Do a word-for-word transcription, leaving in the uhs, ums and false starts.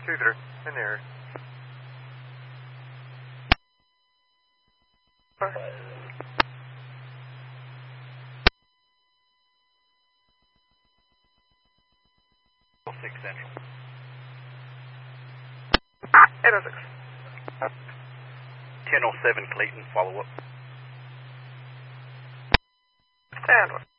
two three, in the area. six Central. eight oh six. ten oh seven Clayton, follow up. Stand one.